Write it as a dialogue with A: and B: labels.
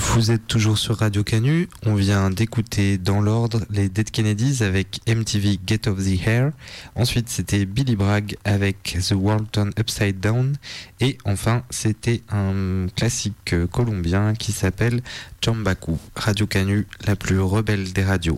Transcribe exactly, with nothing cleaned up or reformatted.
A: Vous êtes toujours sur Radio Canu. On vient d'écouter dans l'ordre les Dead Kennedys avec M T V Get Off the Air. Ensuite, c'était Billy Bragg avec The World Turned Upside Down. Et enfin, c'était un classique colombien qui s'appelle Chambaku. Radio Canu, la plus rebelle des radios.